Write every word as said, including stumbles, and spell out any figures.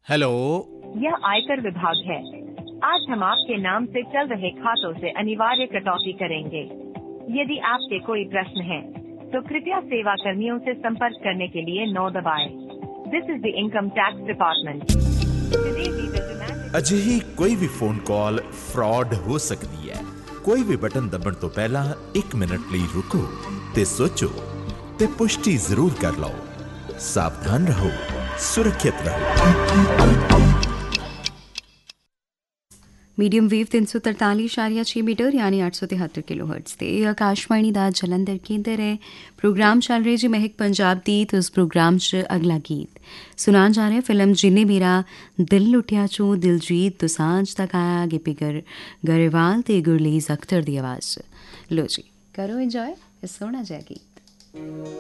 Hello, यह आयकर विभाग है। आज हम आपके नाम से चल रहे खातों से अनिवार्य कटौती करेंगे। यदि आपके कोई प्रश्न है तो कृपया सेवा कर्मियों से संपर्क करने के लिए नौ दबाएं। This is the income tax department. ਅਜਿਹੀ ਕੋਈ ਵੀ ਫੋਨ ਕਾਲ ਫਰਾਡ ਹੋ ਸਕਦੀ ਹੈ। ਕੋਈ ਵੀ ਬਟਨ ਦਬਣ ਤੋਂ ਪਹਿਲਾਂ ਇੱਕ ਮਿੰਟ ਲਈ ਰੁਕੋ ਤੇ ਸੋਚੋ ਤੇ ਪੁਸ਼ਟੀ ਜ਼ਰੂਰ ਕਰ ਲਓ। ਸਾਵਧਾਨ ਰਹੋ, ਸੁਰੱਖਿਅਤ ਰਹੋ। ਮੀਡੀਅਮ ਵੇਵ ਤਿੰਨ ਸੌ ਤਰਤਾਲੀ ਇਸ਼ਾਰੀਆ ਛੇ ਮੀਟਰ ਯਾਨੀ ਅੱਠ ਸੌ ਤਿਹੱਤਰ ਕਿਲੋ ਹਰਟਜ਼ ਤੇ ਇਹ ਆਕਾਸ਼ਵਾਣੀ ਦਾ ਜਲੰਧਰ ਕੇਂਦਰ ਹੈ। ਪ੍ਰੋਗਰਾਮ ਚੱਲ ਰਿਹਾ ਜੀ ਮਹਿਕ ਪੰਜਾਬ ਦੀ ਤੇ ਉਸ ਪ੍ਰੋਗਰਾਮ 'ਚ ਅਗਲਾ ਗੀਤ ਸੁਣਾਉਣ ਜਾ ਰਿਹਾ ਫਿਲਮ ਜਿੰਨੇ ਮੇਰਾ ਦਿਲ ਲੁੱਟਿਆ 'ਚੋਂ ਦਿਲਜੀਤ ਦੋਸਾਂਝ ਦਾ ਗਾਇਆ ਗਿੱਪੀ ਗਰੇਵਾਲ ਤੇ ਗੁਰਲੀਜ਼ ਅਖਤਰ ਦੀ ਆਵਾਜ਼ 'ਚ। ਲੋ ਜੀ ਕਰੋ ਇੰਜੋਏ ਇਹ ਸੋਹਣਾ ਜਿਹਾ ਗੀਤ।